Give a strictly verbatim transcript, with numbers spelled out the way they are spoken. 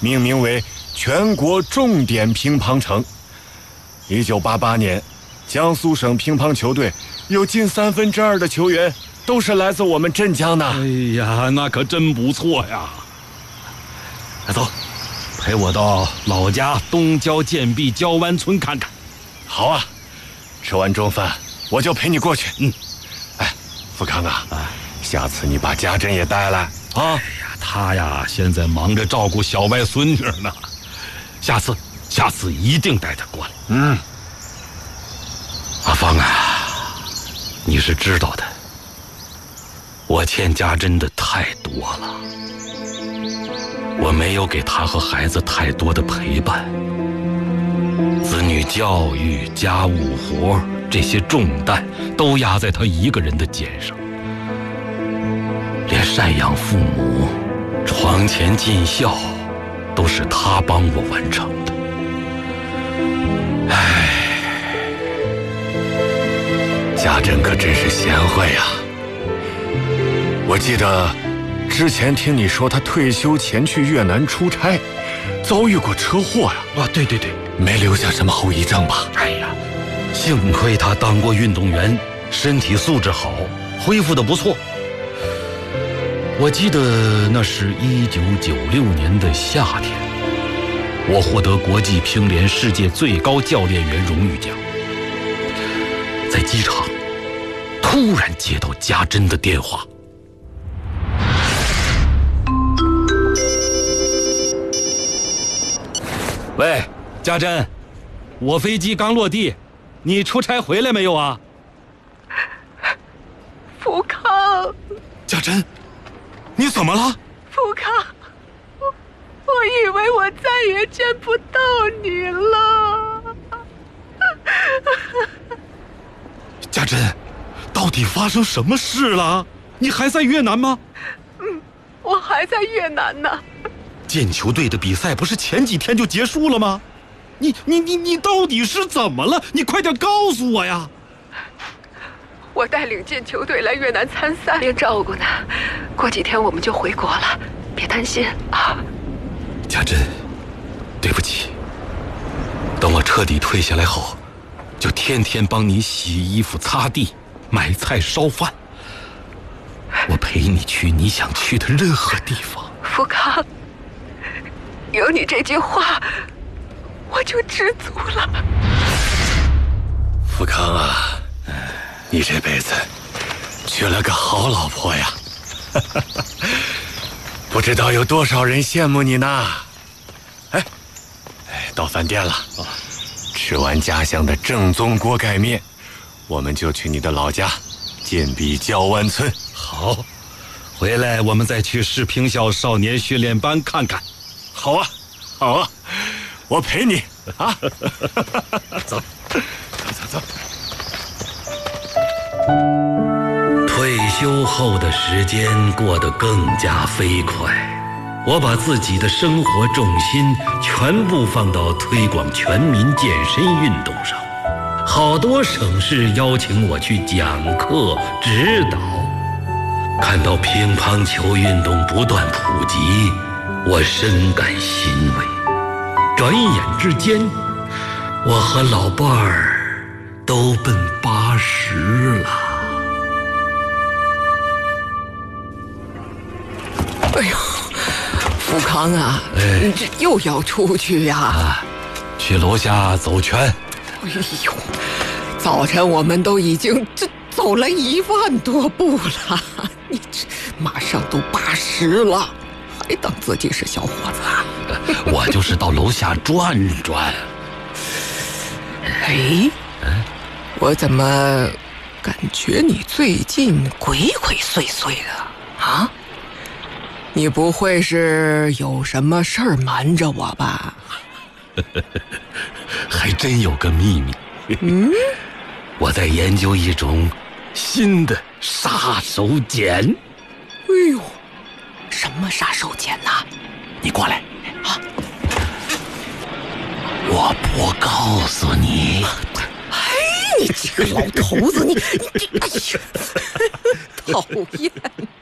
命名为全国重点乒乓城。一九八八年，江苏省乒乓球队有近三分之二的球员都是来自我们镇江的。 哎呀，那可真不错呀！走，陪我到老家东郊建壁郊湾村看看。 好啊，吃完中饭我就陪你过去。 嗯， 哎，富康啊，啊下次你把家珍也带来啊。 哎呀，他呀现在忙着照顾小外孙女呢，下次下次一定带他过来。 嗯， 阿芳啊，你是知道的，我欠家珍的太多了，我没有给她和孩子太多的陪伴，子女教育、家务活这些重担都压在她一个人的肩上，连赡养父母、床前尽孝都是她帮我完成的。唉， 家珍可真是贤惠呀！我记得之前听你说他退休前去越南出差，遭遇过车祸呀。 啊，对对对， 没留下什么后遗症吧？ 哎呀，幸亏他当过运动员，身体素质好，恢复得不错。我记得那是一九九六年的夏天，我获得国际乒联世界最高教练员荣誉奖。在机场，突然接到家珍的电话。喂，家珍，我飞机刚落地，你出差回来没有啊？ 富康， 家珍，你怎么了？ 富康，我我以为我再也见不到你了。 家珍，到底发生什么事了？你还在越南吗？ 嗯，我还在越南呢。 毽球队的比赛不是前几天就结束了吗？你你你你到底是怎么了？你快点告诉我呀！ 我带领毽球队来越南参赛，边照顾呢。过几天我们就回国了，别担心啊。 家珍，对不起。等我彻底退下来后，就天天帮你洗衣服、擦地、买菜、烧饭。我陪你去你想去的任何地方。 富康，有你这句话，我就知足了。 富康啊，你这辈子娶了个好老婆呀！不知道有多少人羡慕你呢。哎，哎，到饭店了啊！吃完家乡的正宗锅盖面，我们就去你的老家建壁郊湾村。 好，回来我们再去世乒校少年训练班看看。 好啊，好啊，我陪你啊！走，走走走。 退休后的时间过得更加飞快，我把自己的生活重心全部放到推广全民健身运动上。好多省市邀请我去讲课指导，看到乒乓球运动不断普及，我深感欣慰。转眼之间，我和老伴儿都奔八十了。 哎呦，富康啊，哎、你这又要出去呀、 啊？去楼下走圈。 哎呦，早晨我们都已经这走了一万多步了，你这马上都八十了，还当自己是小伙子啊？ 我就是到楼下转转。 哎，嗯，我怎么感觉你最近鬼鬼祟祟的啊？你不会是有什么事儿瞒着我吧？ 还真有个秘密。 嗯， 我在研究一种新的杀手锏。 哎呦，什么杀手锏呢？ 你过来啊！ 我不告诉你。 哎，你这个老头子，你你这，哎呀，讨厌！